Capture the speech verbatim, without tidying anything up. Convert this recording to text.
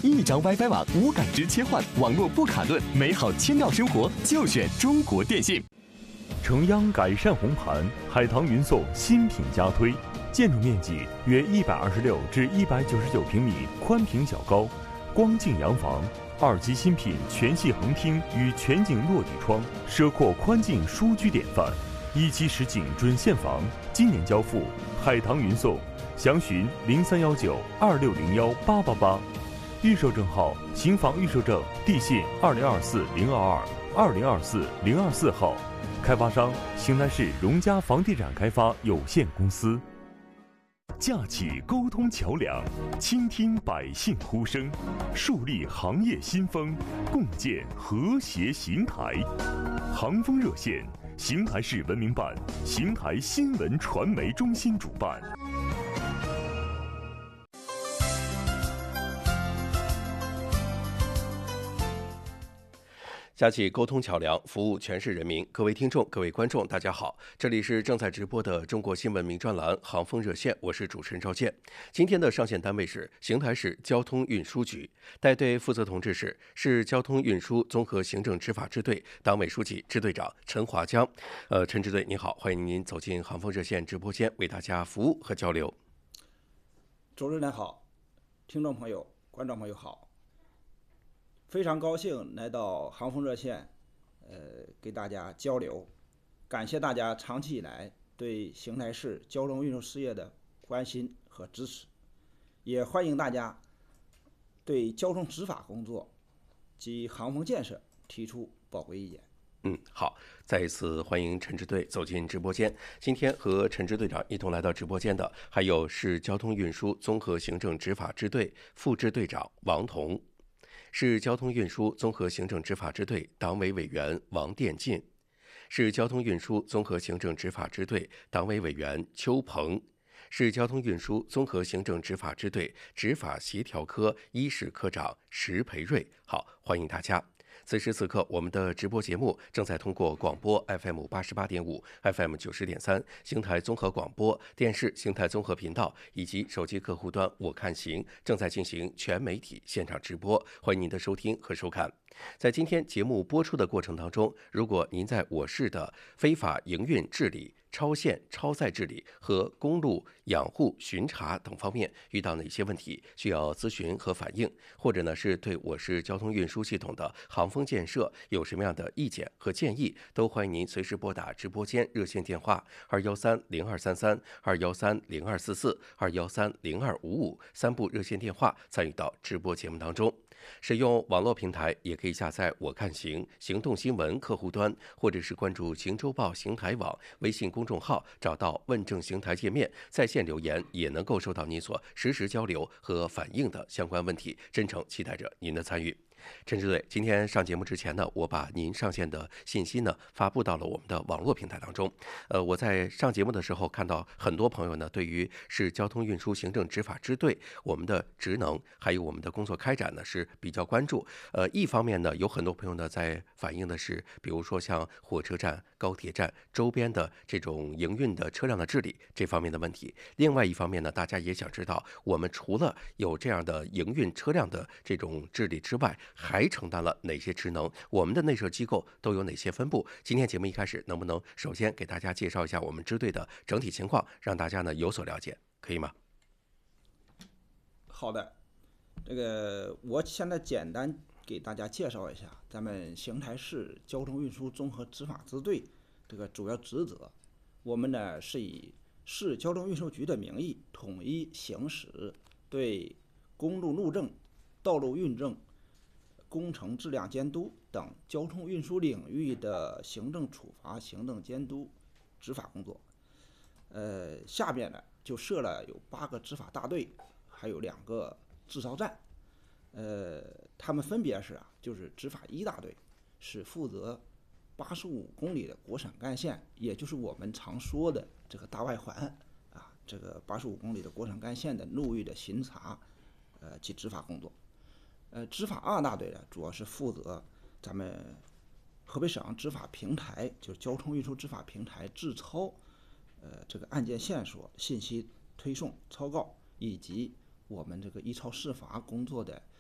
一张 WiFi 网，无感知切换，网络不卡顿，美好千兆生活就选中国电信。 城央改善红盘，海棠云颂新品加推，建筑面积约一百二十六至一百九十九平米，宽平较高，光净洋房。二级新品全系横厅与全景落地窗，奢阔宽进舒居典范。一期实景准现房，今年交付，海棠云颂，详询零三幺九二六零幺八八八。预售证号：新房预售证地信二零二四零二二二零二四零二四号，开发商邢台市荣嘉房地产开发有限公司。架起沟通桥梁，倾听百姓呼声，树立行业新风，共建和谐邢台。航风热线，邢台市文明办、邢台新闻传媒中心主办。 架起沟通桥梁，服务全市人民。各位听众、各位观众，大家好，这里是正在直播的中国新闻名专栏《航风热线》，我是主持人赵健。今天的上线单位是邢台市交通运输局，带队负责同志是市交通运输综合行政执法支队党委书记、支队长陈华江。呃，陈支队你好，欢迎您走进航风热线直播间，为大家服务和交流。 主持人好，听众朋友、观众朋友好。非常高兴来到航风热线，呃，给大家交流。感谢大家长期以来对邢台市交通运输事业的关心和支持，也欢迎大家对交通执法工作及航风建设提出宝贵意见。 嗯，好，再一次欢迎陈支队走进直播间。今天和陈支队长一同来到直播间的，还有市交通运输综合行政执法支队副支队长王彤。市交通运输综合行政执法支队党委委员王殿进，市交通运输综合行政执法支队党委委员邱鹏，市交通运输综合行政执法支队执法协调科一室科长石培瑞。好，欢迎大家。此时此刻，我们的直播节目正在通过广播 F M 八十八点五、F M 九十点三、邢台综合广播电视邢台综合频道以及手机客户端我看行正在进行全媒体现场直播，欢迎您的收听和收看。在今天节目播出的过程当中，如果您在我市的非法营运治理、超限超载治理和公路养护巡查等方面遇到哪些问题需要咨询和反映，或者呢是对我市交通运输系统的航风建设有什么样的意见和建议，都欢迎您随时拨打直播间热线电话二幺三零二三三、二幺三零二四四、二幺三零二五五三部热线电话参与到直播节目当中。使用网络平台也可以下载我看行行动新闻客户端，或者是关注行周报邢台网微信公众号，找到问政邢台界面，在线留言也能够收到您所实时交流和反映的相关问题，真诚期待着您的参与。陈支队，今天上节目之前呢，我把您上线的信息呢发布到了我们的网络平台当中。呃，我在上节目的时候看到很多朋友呢，对于市交通运输行政执法支队我们的职能还有我们的工作开展呢是比较关注。呃，一方面呢，有很多朋友呢在反映的是，比如说像火车站、高铁站周边的这种营运的车辆的治理这方面的问题。另外一方面呢，大家也想知道，我们除了有这样的营运车辆的这种治理之外，还承担了哪些职能？我们的内设机构都有哪些分布？今天节目一开始，能不能首先给大家介绍一下我们支队的整体情况，让大家呢有所了解，可以吗？ 好的，这个我现在简单给大家介绍一下咱们邢台市交通运输综合执法支队这个主要职责。我们呢是以市交通运输局的名义，统一行使对公路路政、道路运政、工程质量监督等交通运输领域的行政处罚、行政监督、执法工作。呃，下边呢就设了有八个执法大队，还有两个治超站。呃，他们分别是啊，就是执法一大队是负责八十五公里的国省干线，也就是我们常说的这个大外环啊，这个八十五公里的国省干线的路域的巡查，呃及执法工作。呃，执法二大队呢，主要是负责咱们河北省执法平台，就是交通运输执法平台治超，呃，这个案件线索信息推送、抄告，以及我们这个依超释罚工作的